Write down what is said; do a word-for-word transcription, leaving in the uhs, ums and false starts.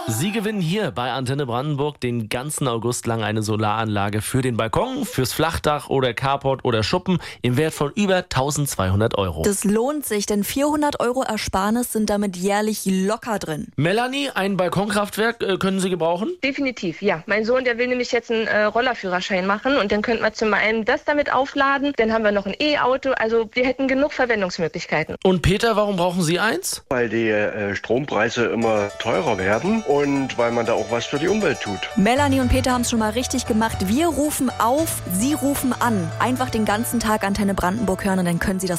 Sie gewinnen hier bei Antenne Brandenburg den ganzen August lang eine Solaranlage für den Balkon, fürs Flachdach oder Carport oder Schuppen im Wert von über eintausendzweihundert Euro. Das lohnt sich, denn vierhundert Euro Ersparnis sind damit jährlich locker drin. Melanie, ein Balkonkraftwerk äh, können Sie gebrauchen? Definitiv, ja. Mein Sohn, der will nämlich jetzt einen äh, Rollerführerschein machen und dann könnten wir zum einen das damit aufladen, dann haben wir noch ein E-Auto, also wir hätten genug Verwendungsmöglichkeiten. Und Peter, warum brauchen Sie eins? Weil die äh, Strompreise immer teurer werden und weil man da auch was für die Umwelt tut. Melanie und Peter haben es schon mal richtig gemacht. Wir rufen auf, Sie rufen an. Einfach den ganzen Tag Antenne Brandenburg hören und dann können Sie das